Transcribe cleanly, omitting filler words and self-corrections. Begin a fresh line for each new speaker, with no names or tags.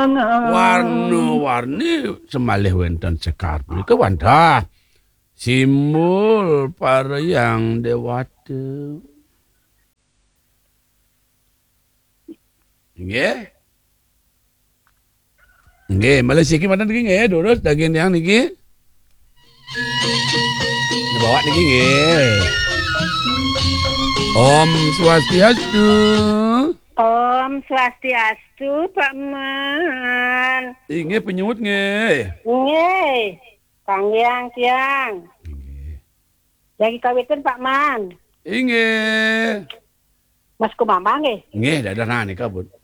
warna-warni semalih wonten sekar punika wanda simul paryang dewata. Nggih. Nggih, malah siki manten niki nggih, durus daging yang niki. Dibawa niki nggih. Om Swastiastu.
Om Swastiastu, Pak Man.
Inggih penyuwut nggih.
Nggih. Kang Yang Tiang. Lagi kawitan Pak Man.
Inggih.
Mas Kumama nggih.
Nggih, dadah nika, Bun.